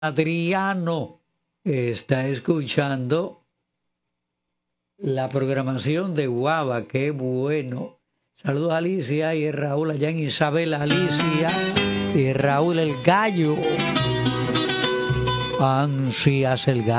Adriano está escuchando la programación de Guava, qué bueno. Saludos a Alicia y Raúl allá en Isabel, Alicia y Raúl el gallo. Ansias el gallo.